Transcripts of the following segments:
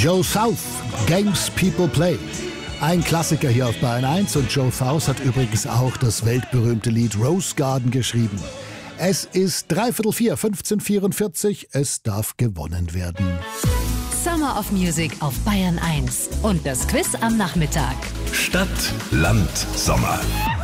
Joe South, Games People Play. Ein Klassiker hier auf Bayern 1 und Joe South hat übrigens auch das weltberühmte Lied Rose Garden geschrieben. Es ist 3:45, 15:44, es darf gewonnen werden. Summer of Music auf Bayern 1 und das Quiz am Nachmittag. Stadt, Land, Sommer.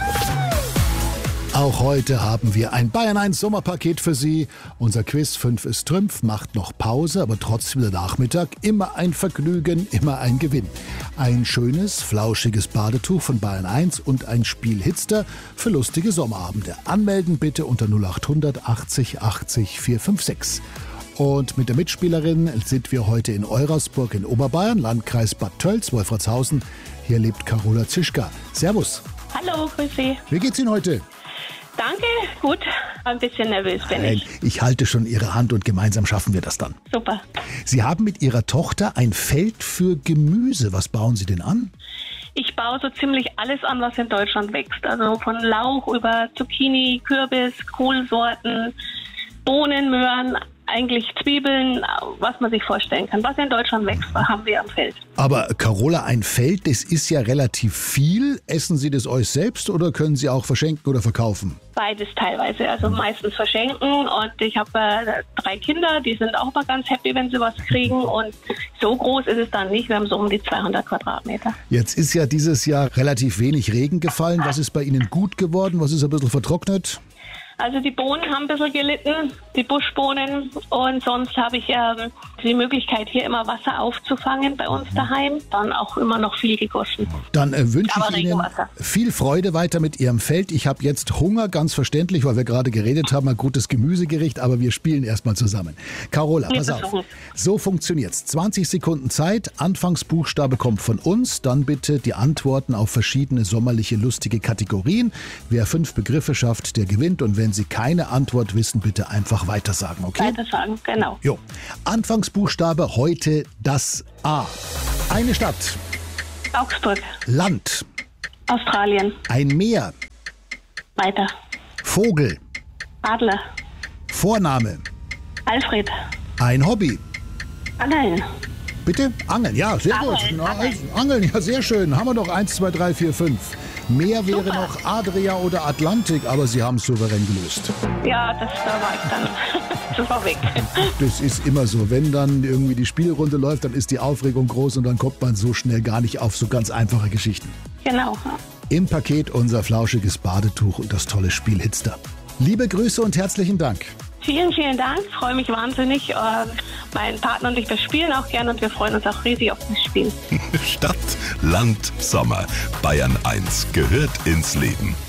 Auch heute haben wir ein Bayern 1 Sommerpaket für Sie. Unser Quiz 5 ist Trümpf, macht noch Pause, aber trotzdem der Nachmittag. Immer ein Vergnügen, immer ein Gewinn. Ein schönes, flauschiges Badetuch von Bayern 1 und ein Spiel Hitster für lustige Sommerabende. Anmelden bitte unter 0800 80 80 456. Und mit der Mitspielerin sind wir heute in Eurasburg in Oberbayern, Landkreis Bad Tölz, Wolfratshausen. Hier lebt Carola Zischka. Servus. Hallo, grüß Sie. Wie geht's Ihnen heute? Danke, gut. Ein bisschen nervös bin ich. Ich halte schon Ihre Hand und gemeinsam schaffen wir das dann. Super. Sie haben mit Ihrer Tochter ein Feld für Gemüse. Was bauen Sie denn an? Ich baue so ziemlich alles an, was in Deutschland wächst. Also von Lauch über Zucchini, Kürbis, Kohlsorten, Bohnen, Möhren, eigentlich Zwiebeln, was man sich vorstellen kann. Was in Deutschland wächst, haben wir am Feld. Aber Carola, ein Feld, das ist ja relativ viel. Essen Sie das euch selbst oder können Sie auch verschenken oder verkaufen? Beides teilweise, also meistens verschenken. Und ich habe 3 Kinder, die sind auch mal ganz happy, wenn sie was kriegen. Und so groß ist es dann nicht. Wir haben so um die 200 Quadratmeter. Jetzt ist ja dieses Jahr relativ wenig Regen gefallen. Was ist bei Ihnen gut geworden? Was ist ein bisschen vertrocknet? Also die Bohnen haben ein bisschen gelitten, die Buschbohnen, und sonst habe ich die Möglichkeit, hier immer Wasser aufzufangen bei uns daheim. Dann auch immer noch viel gegossen. Dann wünsche ich Ihnen viel Freude weiter mit Ihrem Feld. Ich habe jetzt Hunger, ganz verständlich, weil wir gerade geredet haben, ein gutes Gemüsegericht, aber wir spielen erstmal zusammen. Carola, pass auf. So funktioniert's. 20 Sekunden Zeit, Anfangsbuchstabe kommt von uns, dann bitte die Antworten auf verschiedene sommerliche, lustige Kategorien. Wer 5 Begriffe schafft, der gewinnt, und wenn Sie keine Antwort wissen, bitte einfach weitersagen, okay? Weitersagen, genau. Jo. Anfangsbuchstabe heute das A. Eine Stadt. Augsburg. Land. Australien. Ein Meer. Weiter. Vogel. Adler. Vorname. Alfred. Ein Hobby. Angeln. Bitte? Angeln, ja, sehr gut. Angeln, ja, sehr schön. Haben wir noch 1, 2, 3, 4, 5. Mehr wäre noch Adria oder Atlantik, aber Sie haben es souverän gelöst. Ja, da war ich dann. Das war weg. Das ist immer so. Wenn dann irgendwie die Spielrunde läuft, dann ist die Aufregung groß und dann kommt man so schnell gar nicht auf so ganz einfache Geschichten. Genau. Im Paket unser flauschiges Badetuch und das tolle Spiel Hitster. Liebe Grüße und herzlichen Dank. Vielen, vielen Dank. Ich freue mich wahnsinnig. Mein Partner und ich, wir spielen auch gerne und wir freuen uns auch riesig auf das Spiel. Stadt, Land, Sommer. Bayern 1 gehört ins Leben.